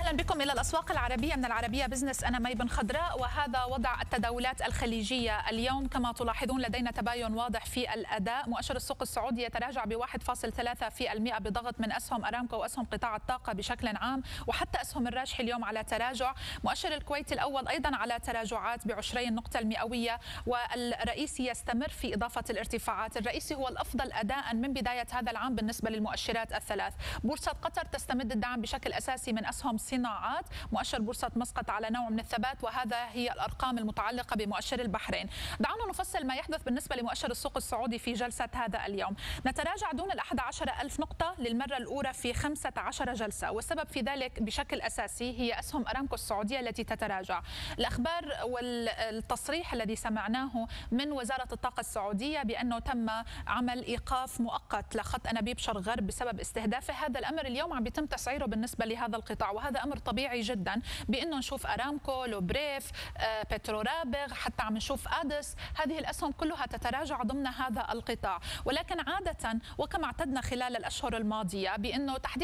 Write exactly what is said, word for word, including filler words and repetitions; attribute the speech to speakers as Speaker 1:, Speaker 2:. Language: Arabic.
Speaker 1: أهلا بكم إلى الأسواق العربية من العربية بزنس. أنا مي بن خضراء، وهذا وضع التداولات الخليجية اليوم. كما تلاحظون لدينا تباين واضح في الأداء. مؤشر السوق السعودي يتراجع ب واحد فاصل ثلاثة بالمئة بضغط من أسهم أرامكو وأسهم قطاع الطاقة بشكل عام، وحتى أسهم الراجحي اليوم على تراجع. مؤشر الكويت الأول أيضا على تراجعات بعشرين نقطة المئوية، والرئيسي يستمر في إضافة الارتفاعات. الرئيسي هو الأفضل أداء من بداية هذا العام بالنسبة للمؤشرات الثلاث. بورصة قطر تستمد الدعم بشكل أساسي من أسهم صناعات. مؤشر بورصة مسقط على نوع من الثبات، وهذا هي الأرقام المتعلقة بمؤشر البحرين. دعونا نفصل ما يحدث بالنسبة لمؤشر السوق السعودي في جلسة هذا اليوم. نتراجع دون الأحد عشر ألف نقطة للمرة الأولى في خمسة عشر جلسة، والسبب في ذلك بشكل أساسي هي أسهم أرامكو السعودية التي تتراجع. الأخبار والتصريح الذي سمعناه من وزارة الطاقة السعودية بأنه تم عمل إيقاف مؤقت لخط أنابيب شرق غرب بسبب استهدافه، هذا الأمر اليوم عم بيتم تسعيره بالنسبة لهذا القطاع، وهذا أمر طبيعي جدا بأنه نشوف أرامكو، لوبريف، بترو رابغ، حتى عم نشوف أدس، هذه الأسهم كلها تتراجع ضمن هذا القطاع. ولكن عادة وكما اعتدنا خلال الأشهر الماضية بأنه تحديد